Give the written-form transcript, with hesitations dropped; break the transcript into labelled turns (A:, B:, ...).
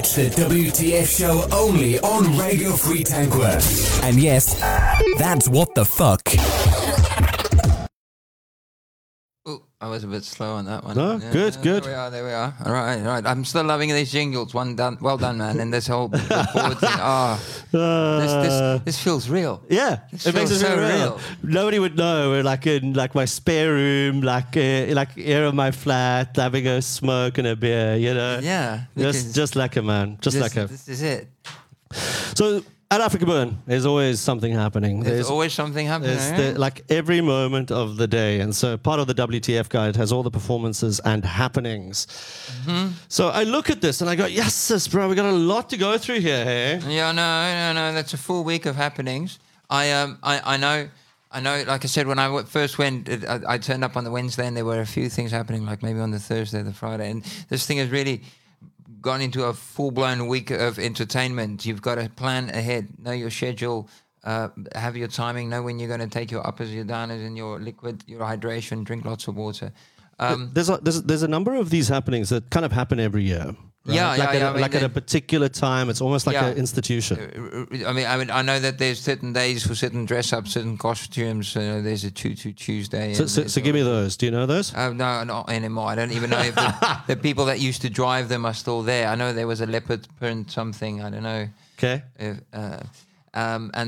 A: Catch the WTF show only on Radio Free Tankworth. And yes, that's what the fuck.
B: Oh, I was a bit slow on that one.
C: No, good.
B: There we are. All right. I'm still loving these jingles. Well done, man. And this whole board thing. This feels real.
C: Yeah,
B: This
C: it makes
B: feels
C: it
B: so
C: so real.
B: real.
C: Nobody would know. We're like in like my spare room, like here in my flat, having a smoke and a beer. You know.
B: Yeah.
C: Just like a man. Just like a.
B: This is it.
C: So at Africa Burn, there's always something happening.
B: There's always something happening.
C: There's like every moment of the day. And so part of the WTF guide has all the performances and happenings. Mm-hmm. So I look at this and I go, yes, sis, bro, we got a lot to go through here, hey?
B: Yeah, no. That's a full week of happenings. I know, like I said, when I first went, I turned up on the Wednesday and there were a few things happening, like maybe on the Thursday, the Friday. And this thing has really gone into a full-blown week of entertainment. You've got to plan ahead, know your schedule, have your timing, know when you're going to take your uppers, your downers, and your liquid, your hydration, drink lots of water.
C: There's a number of these happenings that kind of happen every year. Right?
B: Yeah.
C: At a particular time, it's almost like an institution.
B: I mean, I know that there's certain days for certain dress-ups, certain costumes. There's a Tutu Tuesday.
C: So give me those. Do you know those?
B: No, not anymore. I don't even know if the people that used to drive them are still there. I know there was a leopard print something. I don't know.
C: Okay.
B: And